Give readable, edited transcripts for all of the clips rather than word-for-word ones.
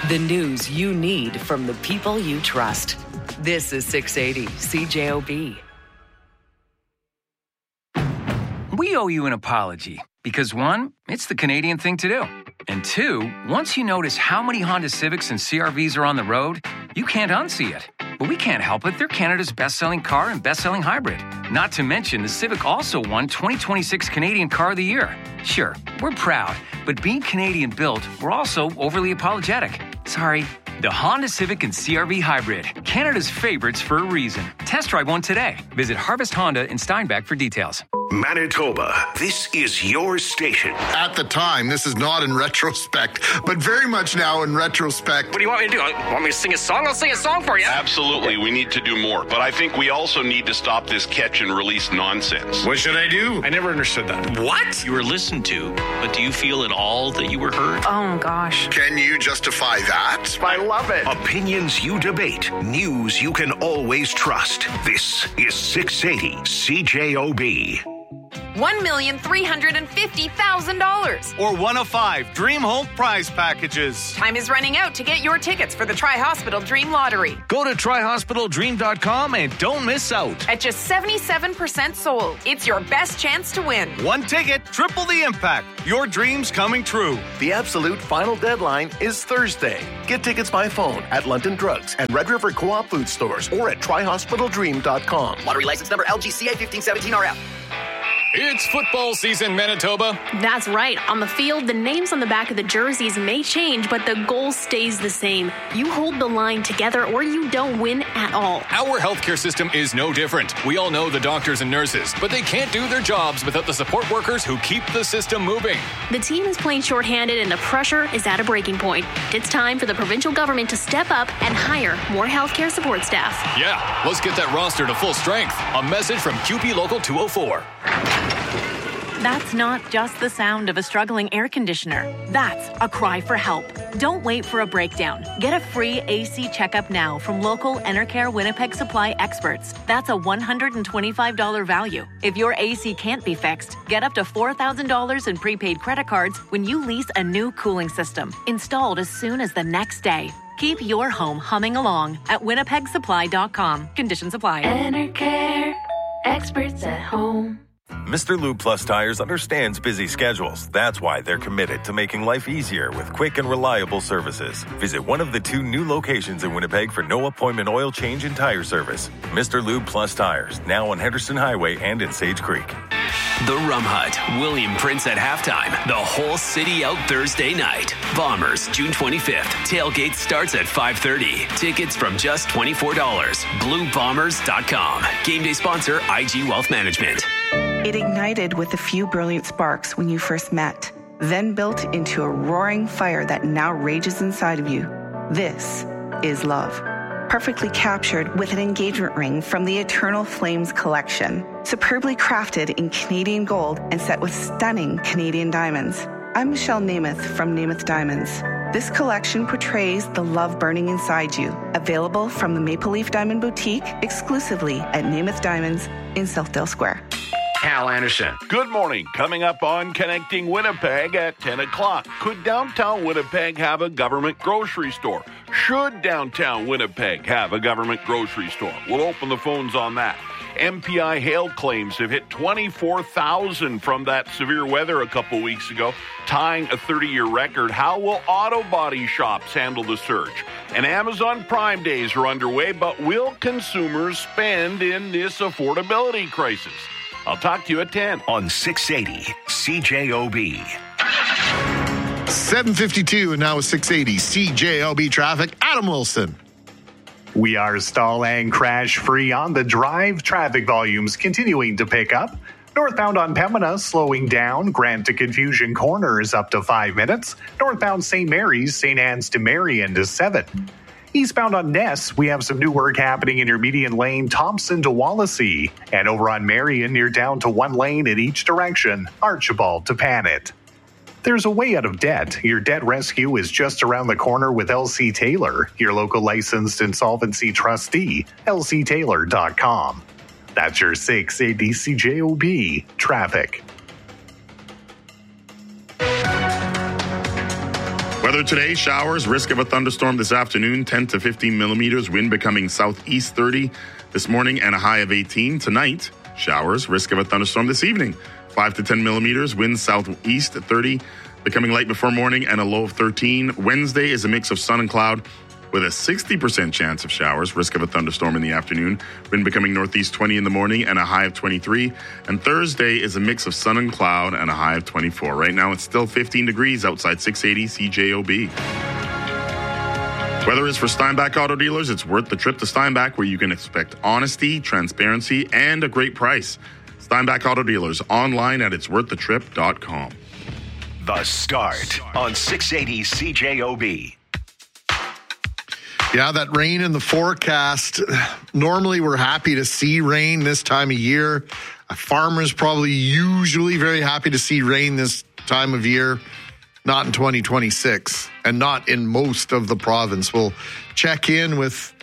The news you need from the people you trust. This is 680 CJOB. We owe you an apology because, one, it's the Canadian thing to do. And two, once you notice how many Honda Civics and CR-Vs are on the road, you can't unsee it. But we can't help it. They're Canada's best-selling car and best-selling hybrid. Not to mention, the Civic also won 2026 Canadian Car of the Year. Sure, we're proud, but being Canadian-built, we're also overly apologetic. Sorry. The Honda Civic and CR-V Hybrid, Canada's favorites for a reason. Test drive one today. Visit Harvest Honda in Steinbach for details. Manitoba, this is your station. At the time, this is not in retrospect, but very much now in retrospect. What do you want me to do? Want me to sing a song? I'll sing a song for you. Absolutely, we need to do more. But I think we also need to stop this catch and release nonsense. What should I do? I never understood that. What? You were listened to, but do you feel at all that you were heard? Oh, gosh. Can you justify that? I love it. Opinions you debate, news you can always trust. This is 680 CJOB. $1,350,000. Or one of 5 Dream Home prize packages. Time is running out to get your tickets for the Tri-Hospital Dream Lottery. Go to tryhospitaldream.com and don't miss out. At just 77% sold, it's your best chance to win. One ticket, triple the impact. Your dreams coming true. The absolute final deadline is Thursday. Get tickets by phone at London Drugs and Red River Co-op food stores or at tryhospitaldream.com. Lottery license number LGCA 1517RF. It's football season, Manitoba. That's right. On the field, the names on the back of the jerseys may change, but the goal stays the same. You hold the line together or you don't win at all. Our healthcare system is no different. We all know the doctors and nurses, but they can't do their jobs without the support workers who keep the system moving. The team is playing shorthanded and the pressure is at a breaking point. It's time for the provincial government to step up and hire more healthcare support staff. Yeah, let's get that roster to full strength. A message from QP Local 204. That's not just the sound of a struggling air conditioner. That's a cry for help. Don't wait for a breakdown. Get a free AC checkup now from local Enercare Winnipeg Supply experts. That's a $125 value. If your AC can't be fixed, get up to $4,000 in prepaid credit cards when you lease a new cooling system, installed as soon as the next day. Keep your home humming along at winnipegsupply.com. Conditions apply. Enercare, experts at home. Mr. Lube Plus Tires understands busy schedules. That's why they're committed to making life easier with quick and reliable services. Visit one of the 2 new locations in Winnipeg for no appointment oil change and tire service. Mr. Lube Plus Tires, now on Henderson Highway and in Sage Creek. The Rum Hut, William Prince at halftime. The whole city out Thursday night. Bombers, June 25th. Tailgate starts at 5:30. Tickets from just $24. BlueBombers.com. Game day sponsor, IG Wealth Management. It ignited with a few brilliant sparks when you first met, then built into a roaring fire that now rages inside of you. This is love. Perfectly captured with an engagement ring from the Eternal Flames collection, superbly crafted in Canadian gold and set with stunning Canadian diamonds. I'm Michelle Namath from Namath Diamonds. This collection portrays the love burning inside you. Available from the Maple Leaf Diamond Boutique exclusively at Namath Diamonds in Southdale Square. Hal Anderson. Good morning. Coming up on Connecting Winnipeg at 10 o'clock. Could downtown Winnipeg have a government grocery store? Should downtown Winnipeg have a government grocery store? We'll open the phones on that. MPI hail claims have hit 24,000 from that severe weather a couple weeks ago, tying a 30-year record. How will auto body shops handle the surge? And Amazon Prime Days are underway, but will consumers spend in this affordability crisis? I'll talk to you at 10 on 680 CJOB. 7:52 and now with 680 CJOB traffic. Adam Wilson. We are stall and crash free on the drive. Traffic volumes continuing to pick up. Northbound on Pembina slowing down. Grant to Confusion Corners up to 5 minutes. Northbound St. Mary's, St. Anne's to Marion to 7. Eastbound on Ness, we have some new work happening in your median lane, Thompson to Wallacey. And over on Marion, you're down to 1 lane in each direction, Archibald to Panet. There's a way out of debt. Your debt rescue is just around the corner with LC Taylor, your local licensed insolvency trustee, lctaylor.com. That's your 680 CJOB traffic. Weather today, showers, risk of a thunderstorm this afternoon, 10 to 15 millimeters, wind becoming southeast 30 this morning and a high of 18. Tonight, showers, risk of a thunderstorm this evening, 5 to 10 millimeters, wind southeast 30, becoming light before morning and a low of 13. Wednesday is a mix of sun and cloud with a 60% chance of showers, risk of a thunderstorm in the afternoon, wind becoming northeast 20 in the morning and a high of 23. And Thursday is a mix of sun and cloud and a high of 24. Right now it's still 15 degrees outside 680 CJOB. Weather is for Steinbach Auto Dealers. It's worth the trip to Steinbach, where you can expect honesty, transparency, and a great price. Steinbach Auto Dealers, online at itsworththetrip.com. The Start on 680 CJOB. Yeah, that rain in the forecast. Normally, we're happy to see rain this time of year. A farmer's probably usually very happy to see rain this time of year. Not in 2026, and not in most of the province. We'll check in with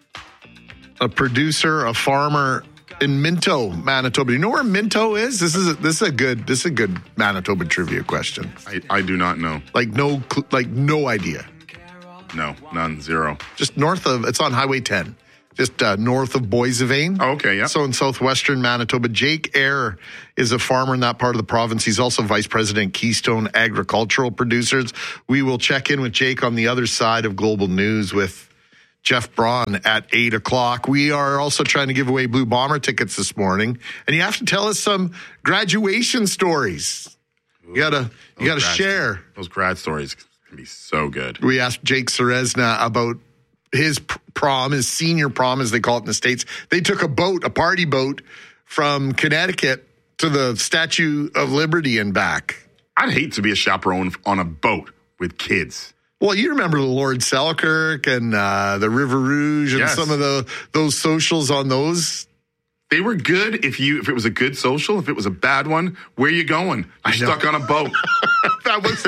a producer, a farmer in Minto, Manitoba. You know where Minto is? This is a good Manitoba trivia question. I do not know. No idea. No, none, zero. Just north of, it's on Highway 10, just north of Boissevain. Oh, okay, yeah. So in southwestern Manitoba, Jake Eyre is a farmer in that part of the province. He's also vice president, Keystone Agricultural Producers. We will check in with Jake on the other side of Global News with Jeff Braun at 8 o'clock. We are also trying to give away Blue Bomber tickets this morning, and you have to tell us some graduation stories. You gotta share. Those grad stories can be so good. We asked Jake Serezna about his prom, his senior prom, as they call it in the States. They took a party boat from Connecticut to the Statue of Liberty and back. I'd hate to be a chaperone on a boat with kids. Well, you remember the Lord Selkirk and the River Rouge and some of those socials on those. They were good if it was a good social. If it was a bad one, where are you going? You're stuck on a boat. That was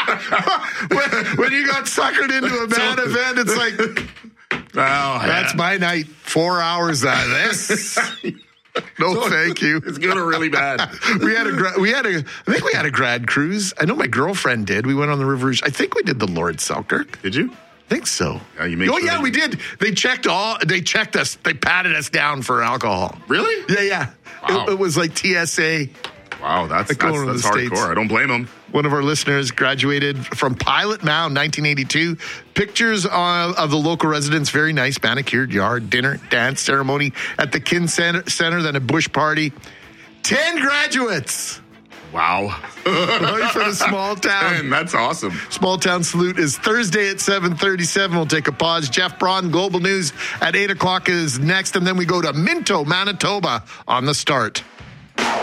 when you got suckered into a bad event. It's like, that's my night. 4 hours out of this. No, thank you. It's good or really bad. I think we had a grad cruise. I know my girlfriend did. We went on the River Rouge. I think we did the Lord Selkirk. Did you? I think so. Yeah, we did. They checked us. They patted us down for alcohol. Really? Yeah. Wow. It was like TSA. Wow, that's hardcore. States. I don't blame them. One of our listeners graduated from Pilot Mound, 1982. Pictures of the local residents, very nice, manicured yard, dinner, dance ceremony at the Kin Center, then a bush party. 10 graduates. Wow. Right for the small town. Man, that's awesome. Small town salute is Thursday at 7:37. We'll take a pause. Jeff Braun, Global News at 8 o'clock is next, and then we go to Minto, Manitoba on the Start.